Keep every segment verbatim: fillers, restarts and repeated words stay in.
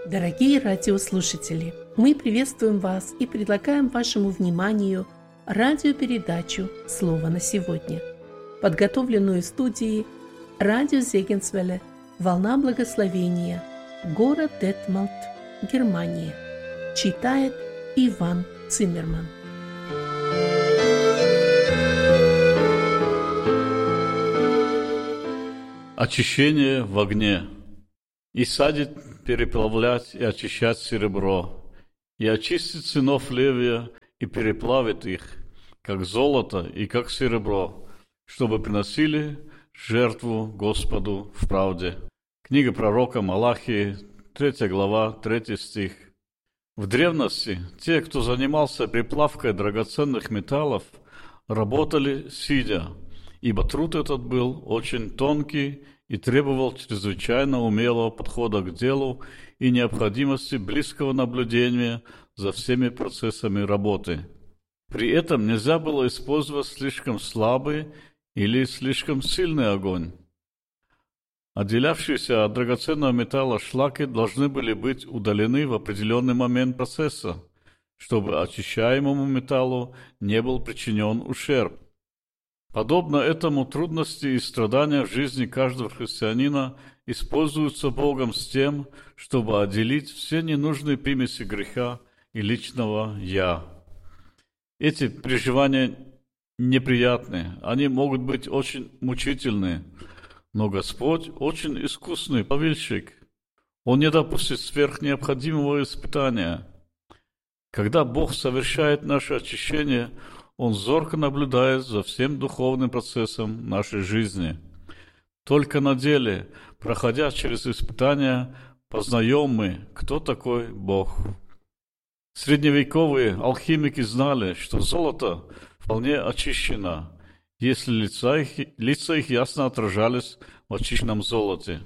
Дорогие радиослушатели, мы приветствуем вас и предлагаем вашему вниманию радиопередачу «Слово на сегодня», подготовленную в студии радио Зегенсвелле «Волна благословения», город Детмолд, Германия. Читает Иван Циммерман. Очищение в огне. И садит переплавлять и очищать серебро, и очистит сынов Левия и переплавит их, как золото и как серебро, чтобы приносили жертву Господу в правде. Книга пророка Малахии, третья глава, третий стих. В древности те, кто занимался переплавкой драгоценных металлов, работали сидя, ибо труд этот был очень тонкий и требовал чрезвычайно умелого подхода к делу и необходимости близкого наблюдения за всеми процессами работы. При этом нельзя было использовать слишком слабый или слишком сильный огонь. Отделявшиеся от драгоценного металла шлаки должны были быть удалены в определенный момент процесса, чтобы очищаемому металлу не был причинен ущерб. Подобно этому трудности и страдания в жизни каждого христианина используются Богом с тем, чтобы отделить все ненужные примеси греха и личного «я». Эти переживания неприятны, они могут быть очень мучительны, но Господь очень искусный плавильщик. Он не допустит сверхнеобходимого испытания. Когда Бог совершает наше очищение, Он зорко наблюдает за всем духовным процессом нашей жизни. Только на деле, проходя через испытания, познаем мы, кто такой Бог. Средневековые алхимики знали, что золото вполне очищено, если лица их, лица их ясно отражались в очищенном золоте.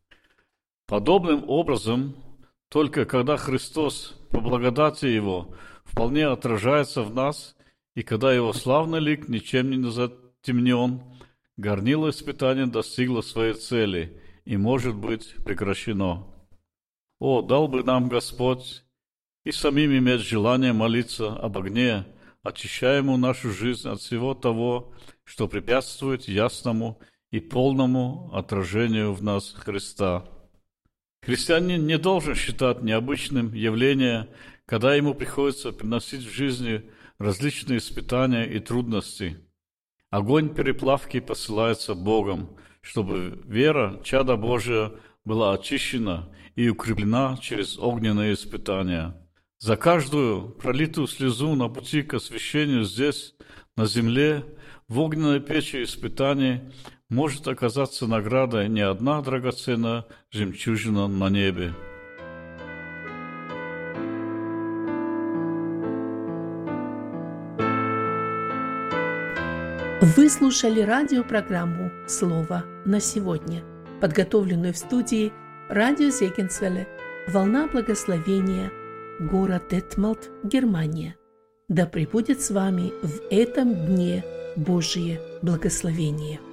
Подобным образом, только когда Христос, по благодати Его, вполне отражается в нас, и когда его славный лик ничем не затемнен, горнило испытания достигло своей цели и может быть прекращено. О, дал бы нам Господь и самим иметь желание молиться об огне, очищаемому нашу жизнь от всего того, что препятствует ясному и полному отражению в нас Христа. Христианин не должен считать необычным явление, когда ему приходится приносить в жизни различные испытания и трудности. Огонь переплавки посылается Богом, чтобы вера чада Божия была очищена и укреплена через огненные испытания. За каждую пролитую слезу на пути к освящению здесь, на земле, в огненной печи испытаний может оказаться наградой не одна драгоценная жемчужина на небе. Вы слушали радиопрограмму «Слово на сегодня», подготовленную в студии радио Зегенсвелле «Волна благословения», город Детмолд, Германия. Да пребудет с вами в этом дне Божие благословение.